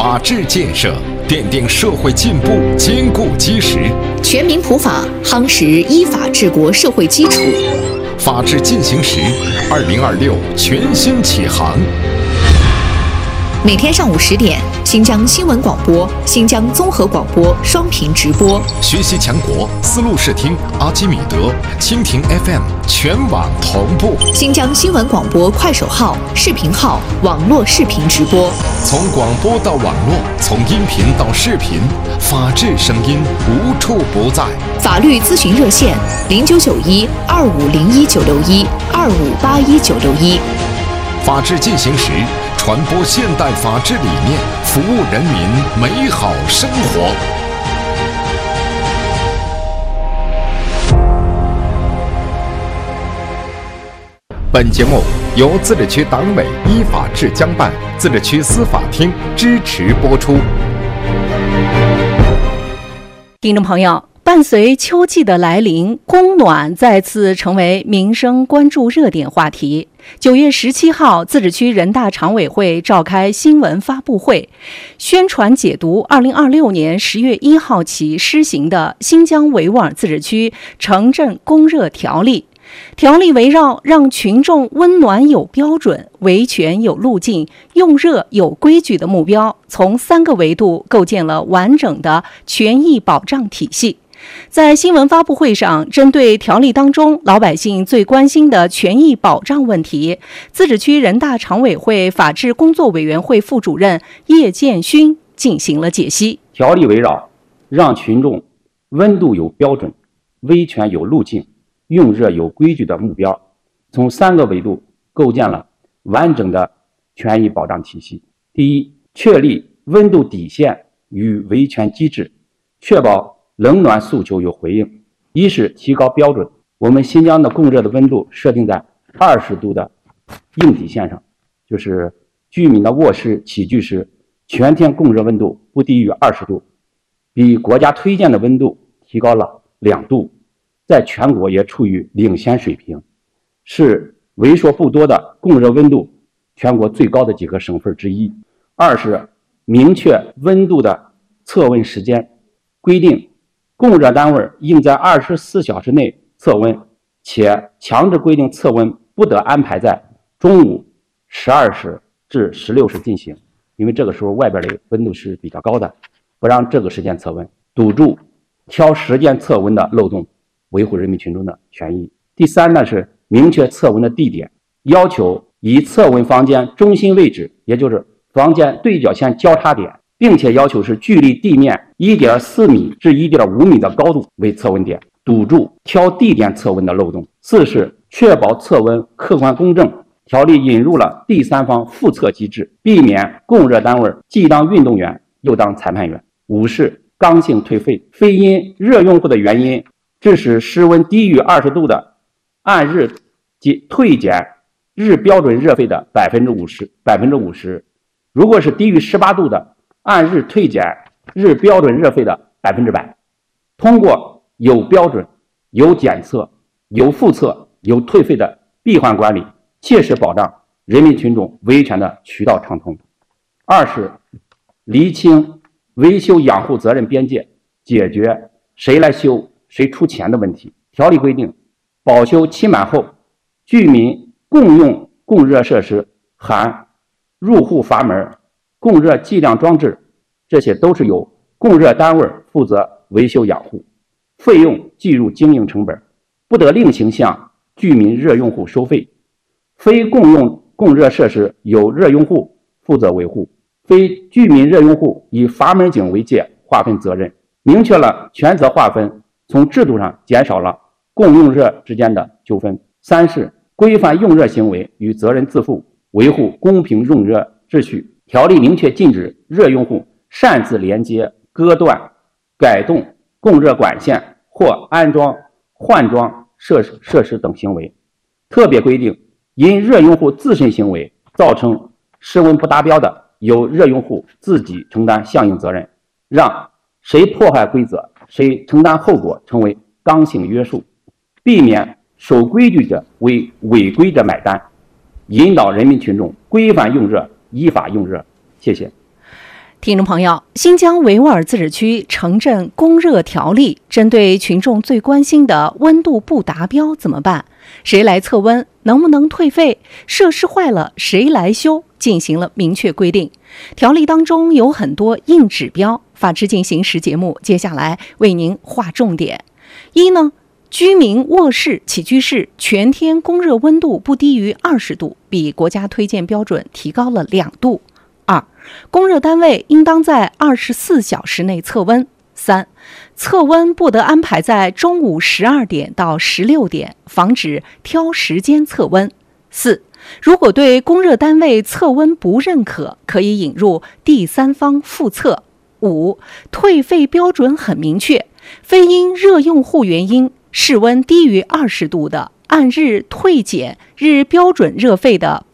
法治建设奠定社会进步坚固基石， 全民普法夯实依法治国社会基础。 法治进行时，2026全新启航。 每天上午10点，新疆新闻广播、新疆综合广播双频直播。 学习强国，丝路视听、阿基米德、蜻蜓 FM 全网同步。 新疆新闻广播快手号、视频号网络视频直播。 从广播到网络，从音频到视频，法治声音无处不在。 法律咨询热线：0991-2501-961-2581-961。 法治进行时，传播现代法治理念，服务人民美好生活。本节目由自治区党委依法治疆办、自治区司法厅支持播出。 听众朋友，伴随秋季的来临，供暖再次成为民生关注热点话题。9月17号，自治区人大常委会召开新闻发布会，宣传解读2026年10月1号起施行的新疆维吾尔自治区城镇供热条例。条例围绕让群众温暖有标准、维权有路径、用热有规矩的目标，从3个维度构建了完整的权益保障体系。在新闻发布会上，针对条例当中老百姓最关心的权益保障问题，自治区人大常委会法制工作委员会副主任叶建勋进行了解析。 条例围绕让群众温度有标准、维权有路径、用热有规矩的目标，从3个维度构建了完整的权益保障体系。第一，确立温度底线与维权机制，确保冷暖诉求有回应。一是提高标准，我们新疆的供热的温度设定在20度的硬底线上，就是居民的卧室、起居室全天供热温度不低于20度，比国家推荐的温度提高了2度，在全国也处于领先水平，是为数不多的供热温度全国最高的几个省份之一。二是明确温度的测温时间，规定供热单位应在24小时内测温，且强制规定测温不得安排在中午12时至16时进行，因为这个时候外边的温度是比较高的，不让这个时间测温，堵住挑时间测温的漏洞，维护人民群众的权益。第三呢，是明确测温的地点，要求以测温房间中心位置，也就是房间对角线交叉点，并且要求是距离地面1.4米至1.5米的高度为测温点，堵住挑地点测温的漏洞。四是确保测温客观公正，条例引入了第三方复测机制，避免供热单位既当运动员又当裁判员。五是刚性退费，非因热用户的原因致使室温低于20度的，按日退减日标准热费的50%，如果是低于18度的，按日退减日标准热费的100%。通过有标准、有检测、有复测、有退费的闭环管理，切实保障人民群众维权的渠道畅通。二是厘清维修养护责任边界，解决谁来修谁出钱的问题。条例规定，保修期满后，居民共用供热设施含入户阀门、供热计量装置，这些都是由供热单位负责维修养护，费用计入经营成本，不得另行向居民热用户收费。非共用供热设施由热用户负责维护，非居民热用户以阀门井为界划分责任，明确了权责划分，从制度上减少了供用热之间的纠纷。三是规范用热行为与责任自负，维护公平用热秩序。条例明确禁止热用户擅自连接、割断、改动供热管线或安装、换装设施等行为。特别规定，因热用户自身行为造成室温不达标的，由热用户自己承担相应责任，让谁破坏规则谁承担后果成为刚性约束，避免守规矩者为违规者买单，引导人民群众规范用热、依法用热。谢谢。 听众朋友，新疆维吾尔自治区城镇供热条例针对群众最关心的温度不达标怎么办？谁来测温？能不能退费？设施坏了谁来修？进行了明确规定。条例当中有很多硬指标，法治进行时节目接下来为您划重点。一呢，居民卧室、起居室全天供热温度不低于20度，比国家推荐标准提高了2度。2. 供热单位应当在24小时内测温。3. 测温不得安排在中午12点到16点，防止挑时间测温。4. 如果对供热单位测温不认可，可以引入第三方复测。5. 退费标准很明确，非因热用户原因，室温低于20度的，按日退减日标准热费的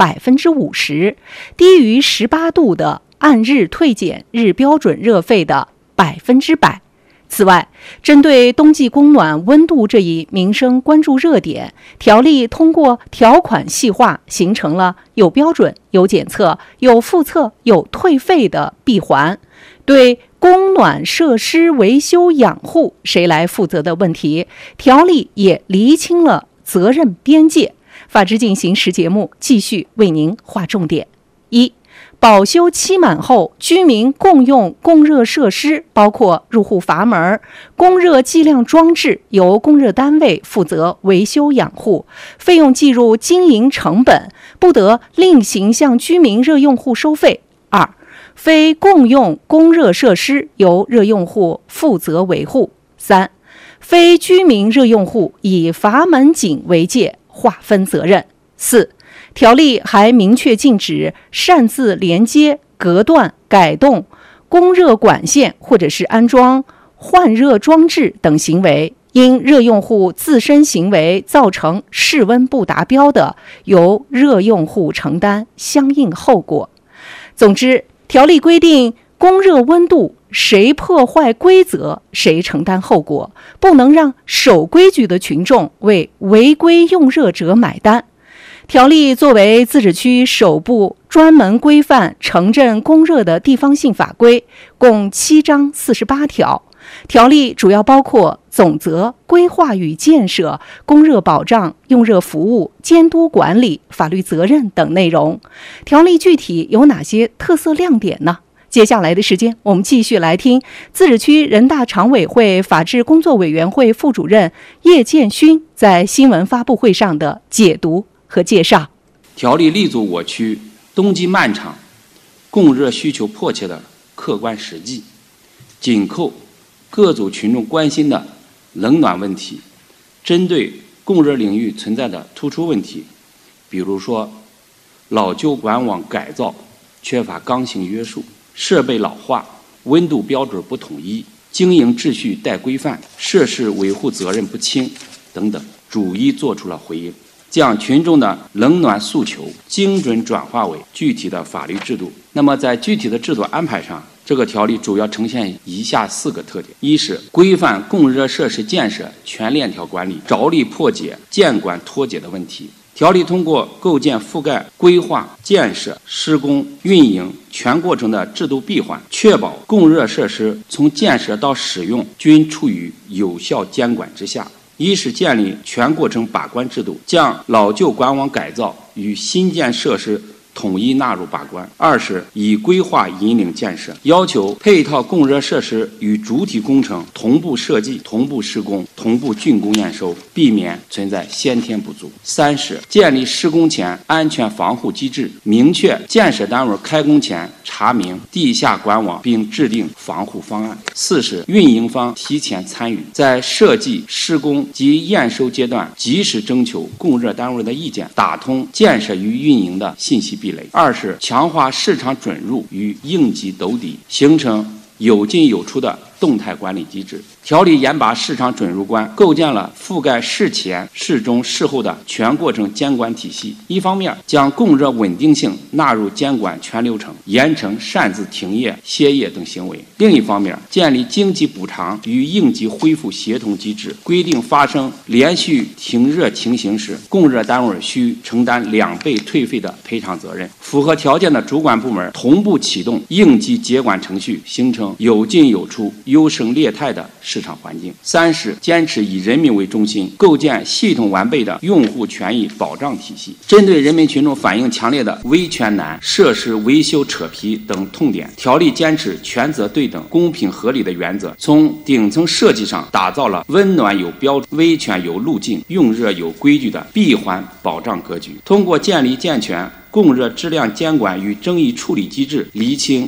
50%，低于18度的，按日退减日标准热费的100%。此外，针对冬季供暖温度这一民生关注热点，条例通过条款细化，形成了有标准、有检测、有复测、有退费的闭环。对供暖设施维修养护谁来负责的问题，条例也厘清了责任边界。法治进行时节目继续为您划重点。1. 保修期满后，居民共用供热设施，包括入户阀门、供热计量装置，由供热单位负责维修养护，费用计入经营成本，不得另行向居民热用户收费。2. 非共用供热设施，由热用户负责维护。3. 非居民热用户以阀门井为界，划分责任。4. 条例还明确禁止擅自连接、隔断、改动供热管线或者是安装换热装置等行为，因热用户自身行为造成室温不达标的，由热用户承担相应后果。总之，条例规定供热温度谁破坏规则谁承担后果，不能让守规矩的群众为违规用热者买单。条例作为自治区首部专门规范城镇供热的地方性法规，共7章48条。条例主要包括总则、规划与建设、供热保障、用热服务、监督管理、法律责任等内容。条例具体有哪些特色亮点呢？接下来的时间，我们继续来听自治区人大常委会法制工作委员会副主任叶建勋在新闻发布会上的解读和介绍。 条例立足我区冬季漫长、供热需求迫切的客观实际，紧扣各组群众关心的冷暖问题，针对供热领域存在的突出问题，比如说老旧管网改造缺乏刚性约束，设备老化、温度标准不统一、经营秩序待规范、设施维护责任不清等等，逐一作出了回应，将群众的冷暖诉求精准转化为具体的法律制度。那么在具体的制度安排上，这个条例主要呈现以下4个特点：一是规范供热设施建设全链条管理，着力破解监管脱节的问题。条例通过构建覆盖规划、建设、施工、运营全过程的制度闭环，确保供热设施从建设到使用均处于有效监管之下。一是建立全过程把关制度，将老旧管网改造与新建设施统一纳入把关。2是以规划引领建设，要求配套供热设施与主体工程同步设计、同步施工、同步竣工验收，避免存在先天不足。3是建立施工前安全防护机制，明确建设单位开工前查明地下管网并制定防护方案。4是运营方提前参与，在设计、施工及验收阶段及时征求供热单位的意见，打通建设与运营的信息壁垒。2是强化市场准入与应急兜底，形成有进有出的动态管理机制。 条例严把市场准入关，构建了覆盖事前、事中、事后的全过程监管体系。一方面，将供热稳定性纳入监管全流程，严惩擅自停业、歇业等行为；另一方面，建立经济补偿与应急恢复协同机制，规定发生连续停热情形时，供热单位需承担2倍退费的赔偿责任。符合条件的主管部门同步启动应急接管程序，形成有进有出、优胜劣汰的市场环境。3是坚持以人民为中心，构建系统完备的用户权益保障体系。针对人民群众反映强烈的维权难、设施维修扯皮等痛点，条例坚持权责对等、公平合理的原则，从顶层设计上打造了温暖有标准、维权有路径、用热有规矩的闭环保障格局。通过建立健全供热质量监管与争议处理机制，厘清